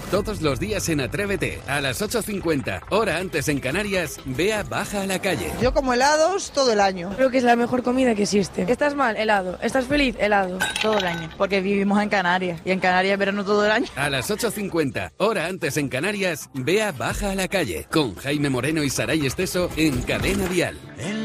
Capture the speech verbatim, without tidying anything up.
Todos los días en Atrévete, a las ocho cincuenta, hora antes en Canarias, Bea baja a la calle. Yo como helados todo el año. Creo que es la mejor comida que existe. ¿Estás mal? Helado. ¿Estás feliz? Helado. Todo el año, porque vivimos en Canarias y en Canarias verano todo el año. A las ocho cincuenta, hora antes en Canarias, Bea baja a la calle, con Jaime Moreno y Saray Esteso en Cadena Vial.